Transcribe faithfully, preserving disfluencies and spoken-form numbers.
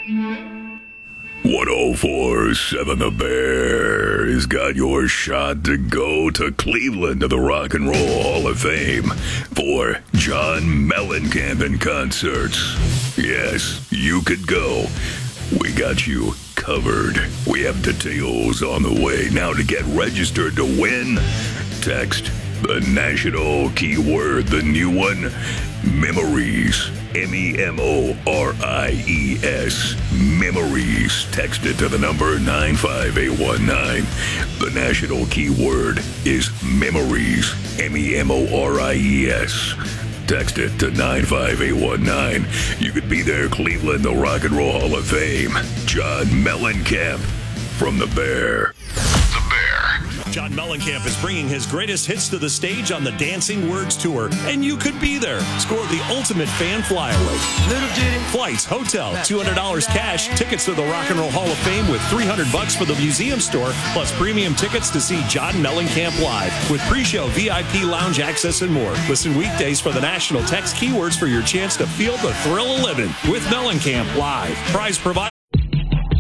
one oh four point seven The Bear has got your shot to go to Cleveland to the Rock and Roll Hall of Fame for John Mellencamp in concerts. Yes, you could go. We got you covered. We have details on the way. Now to get registered to win, text the national keyword, the new one, Memories. M E M O R I E S. Memories. Text it to the number nine five eight one nine. The national keyword is Memories. M E M O R I E S. Text it to nine five eight one nine. You could be there, Cleveland, the Rock and Roll Hall of Fame. John Mellencamp from The Bear. The Bear. John Mellencamp is bringing his greatest hits to the stage on the Dancing Words Tour, and you could be there. Score the ultimate fan flyaway. Flights, hotel, two hundred dollars cash, tickets to the Rock and Roll Hall of Fame with three hundred bucks for the museum store, plus premium tickets to see John Mellencamp live with pre-show V I P lounge access and more. Listen weekdays for the national text keywords for your chance to feel the thrill of living with Mellencamp live. Prize provided.